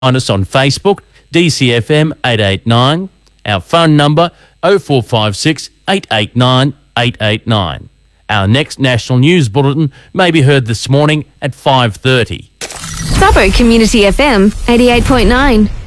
Find us on Facebook, DCFM 889. Our phone number 0456 889 889. Our next national news bulletin may be heard this morning at 5:30. Thurbo Community FM 88.9.